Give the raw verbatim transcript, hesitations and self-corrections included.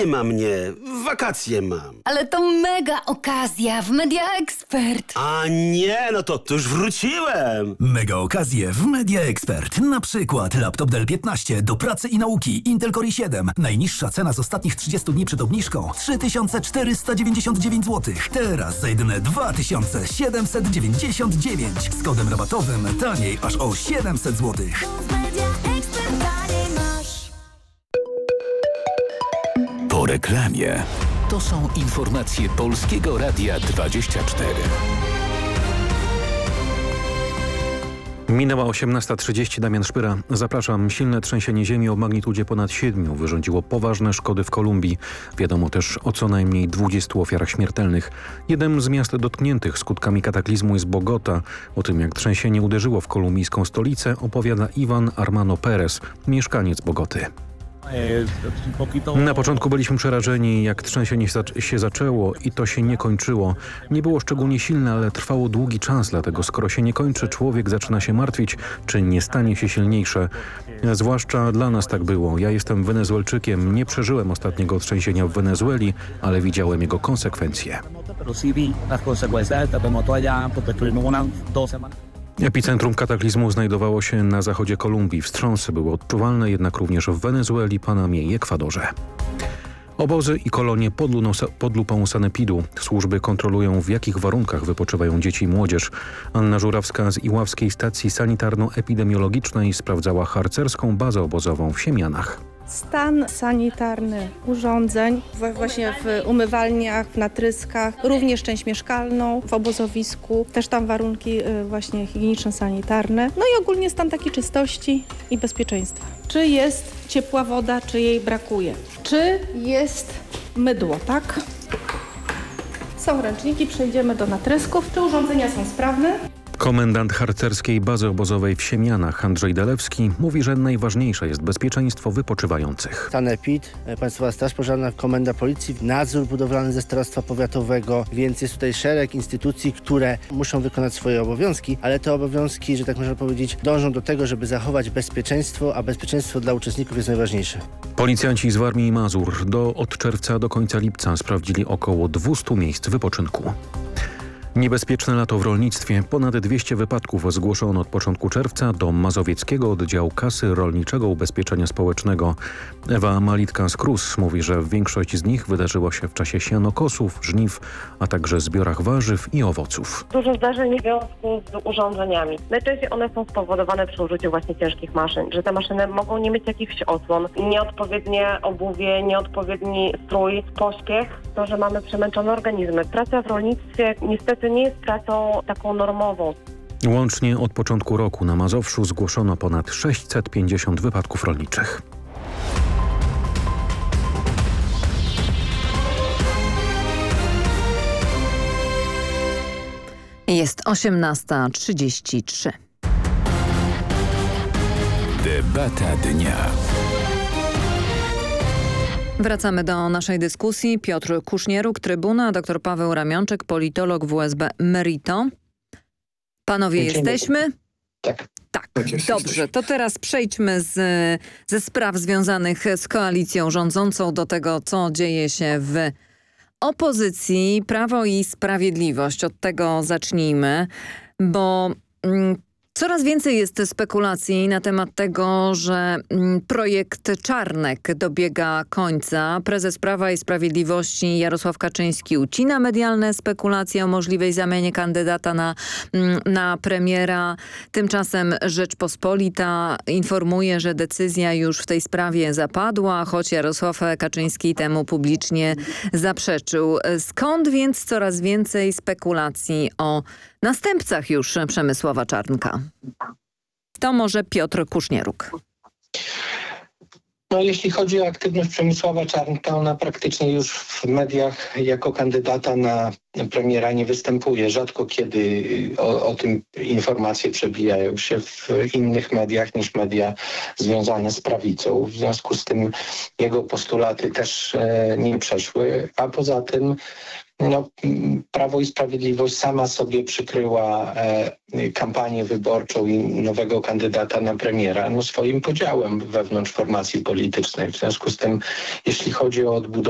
Nie ma mnie, wakacje mam. Ale to mega okazja w Media Expert. A nie, no to, to już wróciłem. Mega okazje w Media Expert. Na przykład laptop Dell piętnaście do pracy i nauki Intel Core i siedem. Najniższa cena z ostatnich trzydziestu dni przed obniżką trzy tysiące czterysta dziewięćdziesiąt dziewięć złotych. Teraz za jedyne dwa tysiące siedemset dziewięćdziesiąt dziewięć. Z kodem rabatowym taniej aż o siedemset złotych. Po reklamie. To są informacje Polskiego Radia dwadzieścia cztery. Minęła osiemnasta trzydzieści, Damian Szpyra. Zapraszam. Silne trzęsienie ziemi o magnitudzie ponad siedmiu wyrządziło poważne szkody w Kolumbii. Wiadomo też o co najmniej dwudziestu ofiarach śmiertelnych. Jednym z miast dotkniętych skutkami kataklizmu jest Bogota. O tym, jak trzęsienie uderzyło w kolumbijską stolicę, opowiada Iwan Armano Perez, mieszkaniec Bogoty. Na początku byliśmy przerażeni, jak trzęsienie się zaczęło i to się nie kończyło. Nie było szczególnie silne, ale trwało długi czas, dlatego skoro się nie kończy, człowiek zaczyna się martwić, czy nie stanie się silniejsze. Zwłaszcza dla nas tak było. Ja jestem Wenezuelczykiem, nie przeżyłem ostatniego trzęsienia w Wenezueli, ale widziałem jego konsekwencje. Epicentrum kataklizmu znajdowało się na zachodzie Kolumbii. Wstrząsy były odczuwalne jednak również w Wenezueli, Panamie i Ekwadorze. Obozy i kolonie pod, luno, pod lupą sanepidu. Służby kontrolują, w jakich warunkach wypoczywają dzieci i młodzież. Anna Żurawska z Iławskiej Stacji Sanitarno-Epidemiologicznej sprawdzała harcerską bazę obozową w Siemianach. Stan sanitarny urządzeń właśnie w umywalniach, w natryskach, również część mieszkalną w obozowisku, też tam warunki właśnie higieniczno-sanitarne, no i ogólnie stan takiej czystości i bezpieczeństwa. Czy jest ciepła woda, czy jej brakuje? Czy jest mydło, tak? Są ręczniki, przejdziemy do natrysków. Czy urządzenia są sprawne? Komendant harcerskiej bazy obozowej w Siemianach Andrzej Dalewski mówi, że najważniejsze jest bezpieczeństwo wypoczywających. Sanepid, Państwowa Straż Pożarna, Komenda Policji, nadzór budowlany ze Starostwa Powiatowego, więc jest tutaj szereg instytucji, które muszą wykonać swoje obowiązki, ale te obowiązki, że tak można powiedzieć, dążą do tego, żeby zachować bezpieczeństwo, a bezpieczeństwo dla uczestników jest najważniejsze. Policjanci z Warmii i Mazur do, od czerwca do końca lipca sprawdzili około dwieście miejsc wypoczynku. Niebezpieczne lato w rolnictwie. Ponad dwieście wypadków zgłoszono od początku czerwca do Mazowieckiego Oddziału Kasy Rolniczego Ubezpieczenia Społecznego. Ewa Malitka-Skrus mówi, że większość z nich wydarzyło się w czasie sianokosów, żniw, a także zbiorach warzyw i owoców. Dużo zdarzeń w związku z urządzeniami. Najczęściej one są spowodowane przy użyciu właśnie ciężkich maszyn, że te maszyny mogą nie mieć jakichś osłon, nieodpowiednie obuwie, nieodpowiedni strój, pośpiech, to, że mamy przemęczone organizmy. Praca w rolnictwie niestety nie jest pracą taką normową. Łącznie od początku roku na Mazowszu zgłoszono ponad sześćset pięćdziesiąt wypadków rolniczych. Jest osiemnasta trzydzieści trzy. Debata dnia. Wracamy do naszej dyskusji. Piotr Kusznieruk, Trybuna, dr Paweł Ramionczek, politolog W S B Merito. Panowie, Dzień jesteśmy? Dobry. Tak. Tak, dobrze. To teraz przejdźmy z, ze spraw związanych z koalicją rządzącą do tego, co dzieje się w opozycji. Prawo i Sprawiedliwość. Od tego zacznijmy, bo mm, coraz więcej jest spekulacji na temat tego, że projekt Czarnek dobiega końca. Prezes Prawa i Sprawiedliwości Jarosław Kaczyński ucina medialne spekulacje o możliwej zamianie kandydata na, na premiera. Tymczasem Rzeczpospolita informuje, że decyzja już w tej sprawie zapadła, choć Jarosław Kaczyński temu publicznie zaprzeczył. Skąd więc coraz więcej spekulacji o następcach już Przemysława Czarnka? To może Piotr Kusznieruk. No, jeśli chodzi o aktywność Przemysława Czarnka, ona praktycznie już w mediach jako kandydata na premiera nie występuje. Rzadko kiedy o, o tym informacje przebijają się w innych mediach niż media związane z prawicą. W związku z tym jego postulaty też e, nie przeszły, a poza tym No, Prawo i Sprawiedliwość sama sobie przykryła e, kampanię wyborczą i nowego kandydata na premiera no, swoim podziałem wewnątrz formacji politycznej. W związku z tym, jeśli chodzi o odbudowę